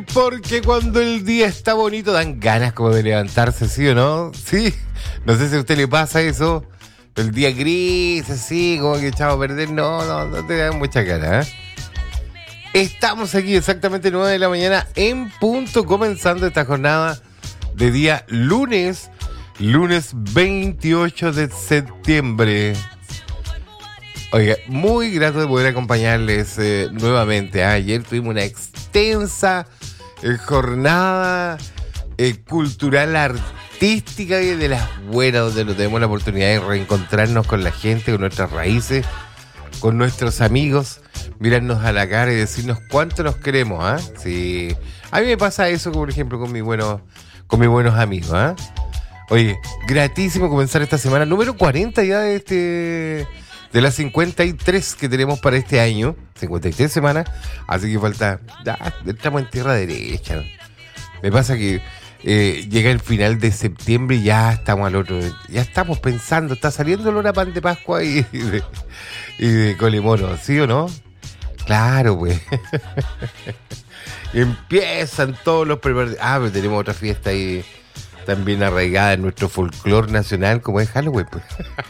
Porque cuando el día está bonito dan ganas como de levantarse, ¿sí o no? Sí, no sé si a usted le pasa eso. El día gris, así, como que echado a perder, no te dan mucha cara, ¿eh? Estamos aquí exactamente 9 de la mañana en punto, comenzando esta jornada de día lunes 28 de septiembre. Oiga, muy grato de poder acompañarles nuevamente. Ayer tuvimos una extensa jornada cultural, artística y de las buenas, donde nos tenemos la oportunidad de reencontrarnos con la gente, con nuestras raíces, con nuestros amigos, mirarnos a la cara y decirnos cuánto nos queremos, ¿ah? Sí. A mí me pasa eso, por ejemplo, con mis buenos amigos, ¿ah? Oye, gratísimo comenzar esta semana, número 40 ya de las 53 que tenemos para este año, 53 semanas, así que falta, ya, estamos en tierra derecha, ¿no? Me pasa que llega el final de septiembre y ya estamos al otro, ya estamos pensando, está saliendo el hora pan de Pascua y de Colemoro, ¿sí o no? Claro, pues. Empiezan todos los preparativos. Pero tenemos otra fiesta ahí también arraigada en nuestro folclore nacional, como es Halloween, pues.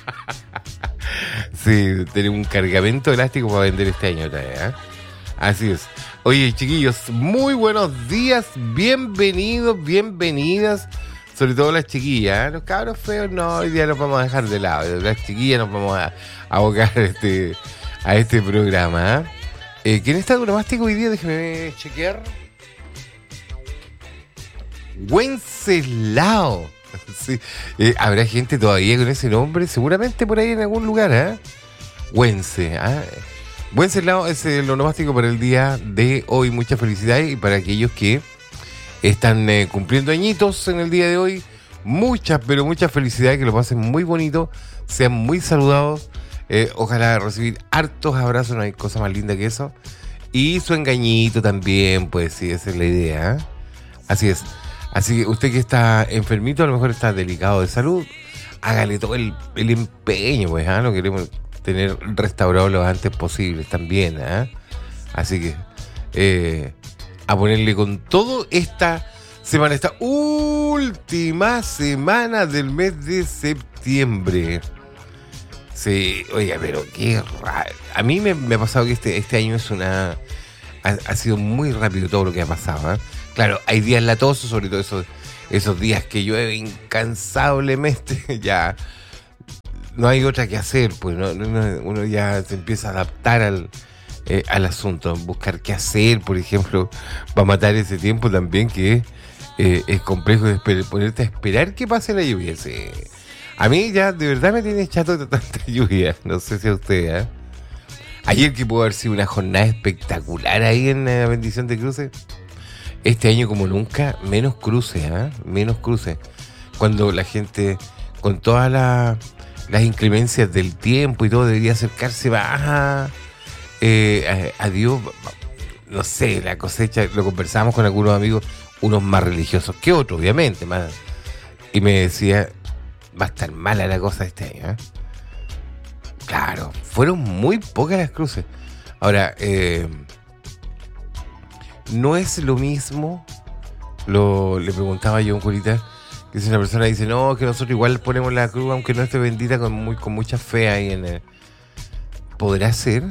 Sí, tenemos un cargamento elástico para vender este año otra vez, ¿eh? Así es. Oye, chiquillos, muy buenos días, bienvenidos, bienvenidas, sobre todo las chiquillas, ¿eh? Los cabros feos no, hoy día nos vamos a dejar de lado, las chiquillas nos vamos a abocar a este programa, ¿eh? ¿Quién está Duromástico hoy día? Déjeme chequear. Wenceslao. Sí. ¿Habrá gente todavía con ese nombre? Seguramente por ahí en algún lugar, ¿eh? Wenceslao es el onomástico para el día de hoy. Muchas felicidades y para aquellos que están cumpliendo añitos en el día de hoy, muchas, pero muchas felicidades, que lo pasen muy bonito, sean muy saludados, ojalá recibir hartos abrazos, no hay cosa más linda que eso, y su engañito también, pues sí, esa es la idea, ¿eh? Así es. Así que usted que está enfermito, a lo mejor está delicado de salud, hágale todo el empeño, pues, ¿ah? Lo queremos tener restaurado lo antes posible también, ¿eh? Así que a ponerle con todo esta semana, esta última semana del mes de septiembre. Sí, oiga, pero qué raro. A mí me ha pasado que este año ha sido muy rápido todo lo que ha pasado, ¿eh? Claro, hay días latosos, sobre todo esos días que llueve incansablemente, ya no hay otra que hacer, pues uno ya se empieza a adaptar al asunto, buscar qué hacer, por ejemplo, para matar ese tiempo también que es complejo de ponerte a esperar que pase la lluvia. Sí. A mí ya de verdad me tiene chato de tanta lluvia, no sé si a usted, ¿eh? Ayer que pudo haber sido una jornada espectacular ahí en la Bendición de Cruces. Este año como nunca, menos cruces, ¿eh? Menos cruces. Cuando la gente, con todas las inclemencias del tiempo y todo, debería acercarse más a Dios. No sé, la cosecha, lo conversamos con algunos amigos, unos más religiosos que otros, obviamente, más. Y me decía, va a estar mala la cosa este año, ¿eh? Claro, fueron muy pocas las cruces. Ahora, no es lo mismo, le preguntaba yo a un curita, que si una persona dice, no, que nosotros igual ponemos la cruz, aunque no esté bendita, con mucha fe ahí en el... ¿Podrá ser?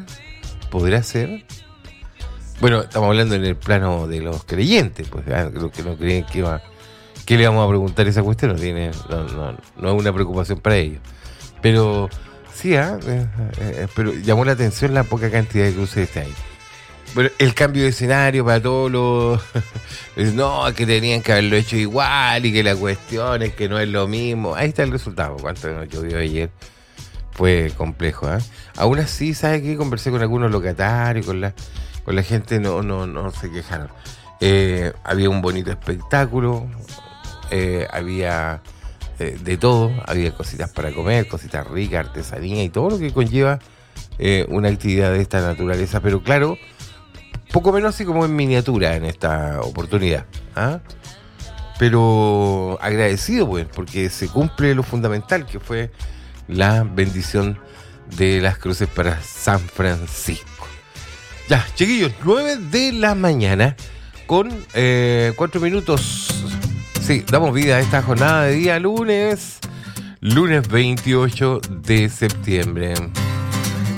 Bueno, estamos hablando en el plano de los creyentes, pues, los que no creen ¿qué le vamos a preguntar esa cuestión? No es una preocupación para ellos. Pero sí, pero llamó la atención la poca cantidad de cruces de este año. Bueno, el cambio de escenario para todos los... No, que tenían que haberlo hecho igual y que la cuestión es que no es lo mismo. Ahí está el resultado. ¿Cuánto nos llovió ayer? Fue complejo, ¿eh? Aún así, ¿sabes qué? Conversé con algunos locatarios, con la gente, no se quejaron. Había un bonito espectáculo, había de todo, había cositas para comer, cositas ricas, artesanía y todo lo que conlleva una actividad de esta naturaleza. Pero claro, poco menos así como en miniatura en esta oportunidad, ¿ah? Pero agradecido, pues, porque se cumple lo fundamental, que fue la bendición de las cruces para San Francisco. Ya, chiquillos, 9 de la mañana con 4 minutos. Sí, damos vida a esta jornada de día lunes 28 de septiembre.